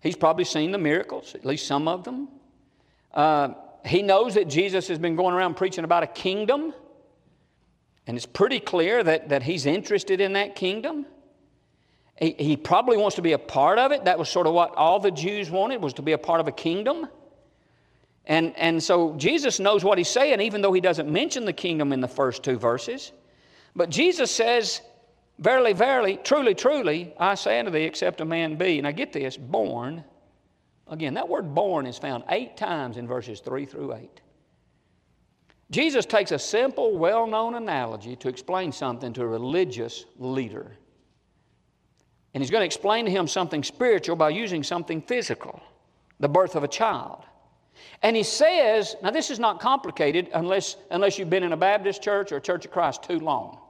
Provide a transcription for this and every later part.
He's probably seen the miracles, at least some of them. He knows that Jesus has been going around preaching about a kingdom. And it's pretty clear that he's interested in that kingdom. He probably wants to be a part of it. That was sort of what all the Jews wanted, was to be a part of a kingdom. And so Jesus knows what he's saying, even though he doesn't mention the kingdom in the first 2 verses. But Jesus says, verily, verily, truly, truly, I say unto thee, except a man be, and I get this, born. Again, that word born is found 8 times in verses 3 through 8. Jesus takes a simple, well-known analogy to explain something to a religious leader. And he's going to explain to him something spiritual by using something physical, the birth of a child. And he says, now this is not complicated unless you've been in a Baptist church or a Church of Christ too long.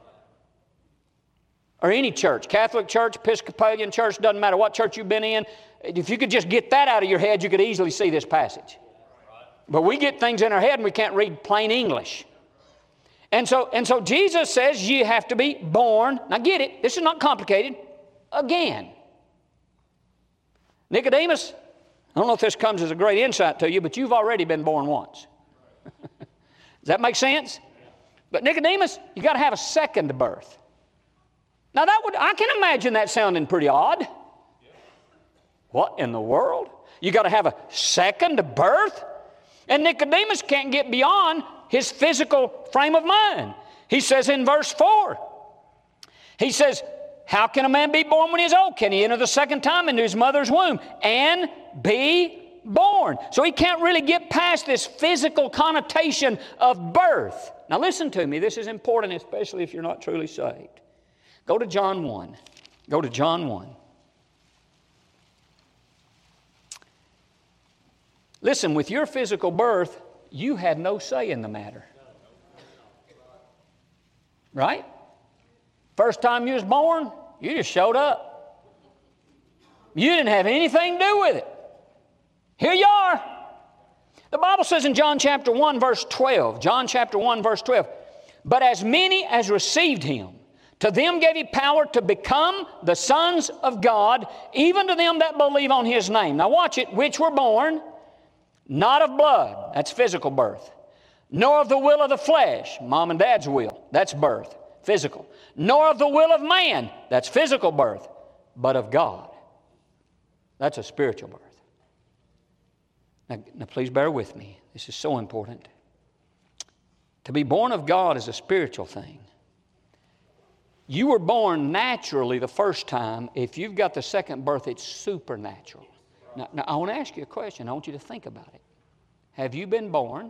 Or any church, Catholic church, Episcopalian church, doesn't matter what church you've been in. If you could just get that out of your head, you could easily see this passage. But we get things in our head and we can't read plain English. And so Jesus says you have to be born. Now get it, this is not complicated. Again. Nicodemus, I don't know if this comes as a great insight to you, but you've already been born once. Does that make sense? But Nicodemus, you got to have a second birth. Now I can imagine that sounding pretty odd. What in the world? You got to have a second birth? And Nicodemus can't get beyond his physical frame of mind. He says in verse 4, he says, how can a man be born when he is old? Can he enter the second time into his mother's womb and be born? So he can't really get past this physical connotation of birth. Now listen to me, this is important, especially if you're not truly saved. Go to John 1. Go to John 1. Listen, with your physical birth, you had no say in the matter. Right? First time you was born, you just showed up. You didn't have anything to do with it. Here you are. The Bible says in John chapter 1, verse 12, John chapter 1, verse 12, but as many as received him, to them gave he power to become the sons of God, even to them that believe on his name. Now watch it, which were born, not of blood, that's physical birth, nor of the will of the flesh, mom and dad's will, that's birth, physical, nor of the will of man, that's physical birth, but of God. That's a spiritual birth. Now please bear with me. This is so important. To be born of God is a spiritual thing. You were born naturally the first time. If you've got the second birth, it's supernatural. Now I want to ask you a question. I want you to think about it. Have you been born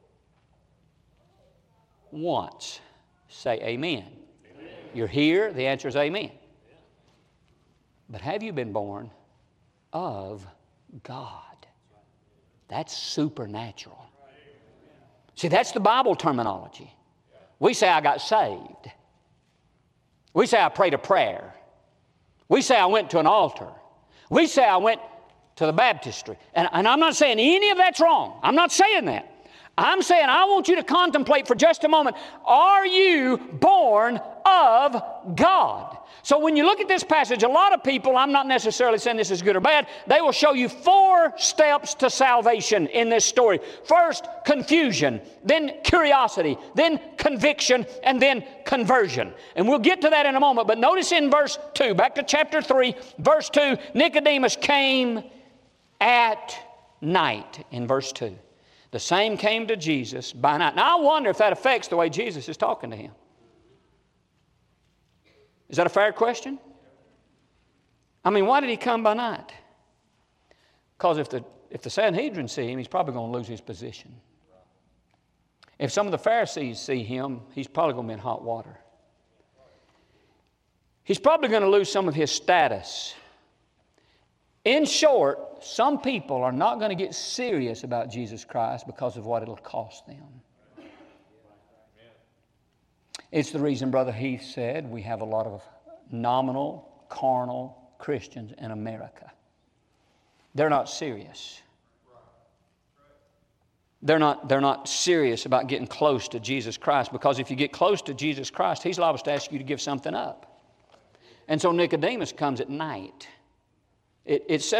once? Say amen. Amen. You're here, the answer is amen. But have you been born of God? That's supernatural. See, that's the Bible terminology. We say I got saved. We say I prayed a prayer. We say I went to an altar. We say I went to the baptistry. And I'm not saying any of that's wrong. I'm not saying that. I'm saying I want you to contemplate for just a moment, are you born of God? So when you look at this passage, a lot of people, I'm not necessarily saying this is good or bad, they will show you 4 steps to salvation in this story. First, confusion, then curiosity, then conviction, and then conversion. And we'll get to that in a moment, but notice in verse 2, back to chapter 3, verse 2, Nicodemus came at night in verse 2. The same came to Jesus by night. Now I wonder if that affects the way Jesus is talking to him. Is that a fair question? I mean, why did he come by night? Because if the Sanhedrin see him, he's probably going to lose his position. If some of the Pharisees see him, he's probably going to be in hot water. He's probably going to lose some of his status. In short, some people are not going to get serious about Jesus Christ because of what it'll cost them. It's the reason Brother Heath said we have a lot of nominal, carnal Christians in America. They're not serious. They're not serious about getting close to Jesus Christ, because if you get close to Jesus Christ, He's liable to ask you to give something up. And so Nicodemus comes at night. It says